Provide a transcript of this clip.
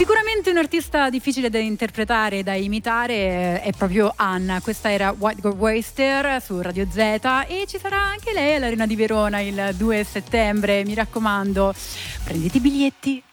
Sicuramente un artista difficile da interpretare e da imitare è proprio Anna. Questa era White Girl Waster su Radio Z e ci sarà anche lei all'Arena di Verona il 2 settembre. Mi raccomando, prendete i biglietti.